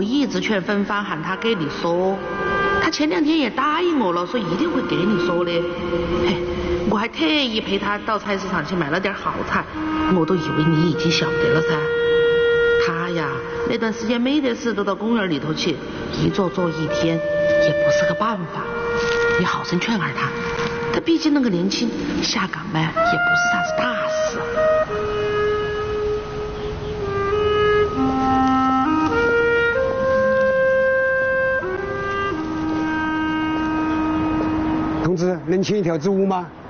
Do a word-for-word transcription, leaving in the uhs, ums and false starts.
一直劝芬芳喊他给你说，他前两天也答应我了，说一定会给你说的。嘿，我还特意陪他到菜市场去买了点好菜，我都以为你已经晓得了噻。他呀，那段时间没得事都到公园里头去，一坐坐一天，也不是个办法。你好生劝儿他，他毕竟那个年轻，下岗嘛也不是啥子大事。 同志，能请一条子舞吗？